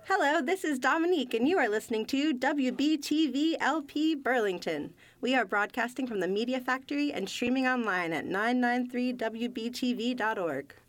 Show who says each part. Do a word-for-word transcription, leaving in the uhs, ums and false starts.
Speaker 1: Hello, this is Dominique, and you are listening to W B T V L P Burlington. We are broadcasting from the Media Factory and streaming online at nine ninety-three W B T V dot org.